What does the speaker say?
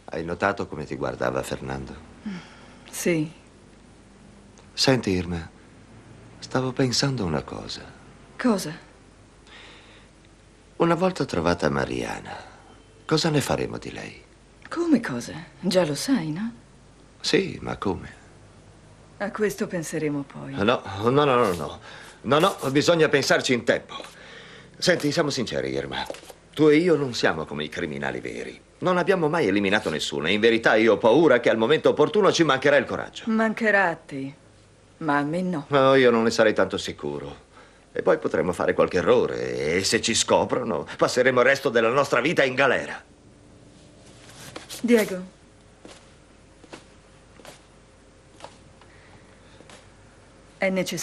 Hai notato come ti guardava Fernando? Sì. Senti, Irma, stavo pensando a una cosa. Cosa? Una volta trovata Mariana, cosa ne faremo di lei? Come cosa? Già lo sai, no? Sì, ma come? A questo penseremo poi. No, no, no, no, no. No, no, bisogna pensarci in tempo. Senti, siamo sinceri, Irma. Tu e io non siamo come i criminali veri. Non abbiamo mai eliminato nessuno e in verità io ho paura che al momento opportuno ci mancherà il coraggio. Mancherà a te, ma a me no. No, io non ne sarei tanto sicuro. E poi potremmo fare qualche errore e se ci scoprono passeremo il resto della nostra vita in galera. Diego. È necessario